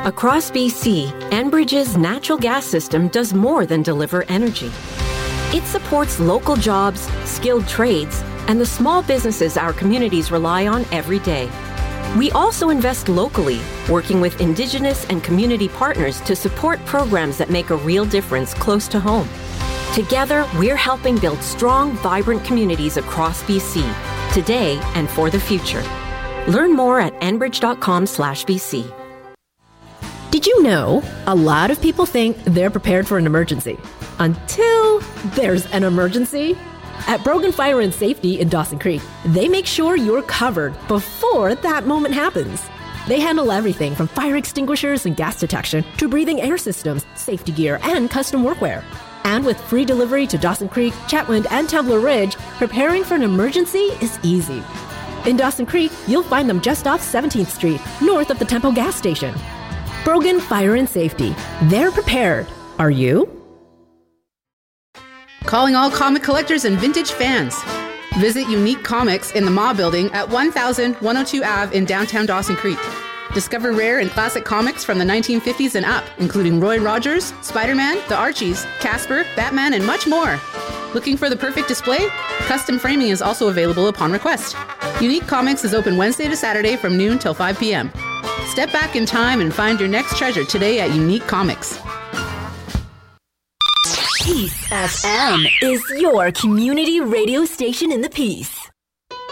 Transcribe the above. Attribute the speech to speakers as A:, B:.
A: Across BC, Enbridge's natural gas system does more than deliver energy. It supports local jobs, skilled trades, and the small businesses our communities rely on every day. We also invest locally, working with Indigenous and community partners to support programs that make a real difference close to home. Together, we're helping build strong, vibrant communities across BC, today and for the future. Learn more at enbridge.com/BC.
B: Did you know a lot of people think they're prepared for an emergency until there's an emergency? At Brogan Fire and Safety in Dawson Creek, they make sure you're covered before that moment happens. They handle everything from fire extinguishers and gas detection to breathing air systems, safety gear, and custom workwear. And with free delivery to Dawson Creek, Chetwynd, and Templar Ridge, preparing for an emergency is easy. In Dawson Creek, you'll find them just off 17th Street, north of the Temple gas station. Brogan Fire and Safety. They're prepared. Are you?
C: Calling all comic collectors and vintage fans. Visit Unique Comics in the Ma Building at 1102 Ave in downtown Dawson Creek. Discover rare and classic comics from the 1950s and up, including Roy Rogers, Spider-Man, the Archies, Casper, Batman, and much more. Looking for the perfect display? Custom framing is also available upon request. Unique Comics is open Wednesday to Saturday from noon till 5 p.m. Step back in time and find your next treasure today at Unique Comics.
D: Peace FM is your community radio station in the Peace.